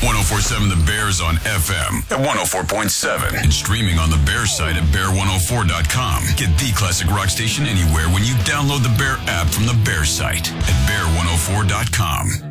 104.7 The Bears on FM at 104.7 and streaming on the Bear site at bear104.com. Get the classic rock station anywhere when you download the Bear app from the Bear site at bear104.com.